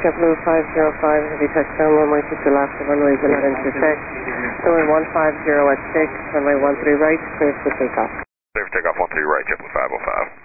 JetBlue 505, heavy touchdown, runway 22 left, runway 0 into check. Runway 150 at 6, runway 13 right, clear for takeoff. Clear for takeoff 13 right, JetBlue 505.